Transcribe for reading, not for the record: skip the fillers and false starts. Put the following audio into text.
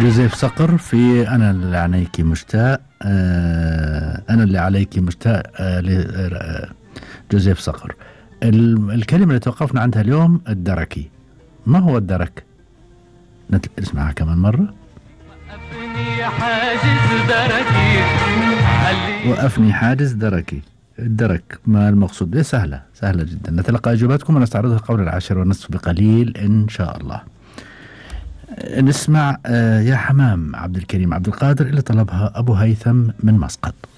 جوزيف صقر في أنا اللي عليك مشتاق. أنا اللي عليك مشتاق جوزيف صقر. الكلمة اللي توقفنا عندها اليوم الدركي. ما هو الدرك؟ نسمعها كمان مرة. وقفني حاجز دركي، وقفني حاجز دركي. الدرك ما المقصود؟ سهلة جدا. نتلقى إجاباتكم ونستعرضها قبل 10:30 بقليل إن شاء الله. نسمع يا حمام عبد الكريم عبد القادر اللي طلبها أبو هيثم من مسقط.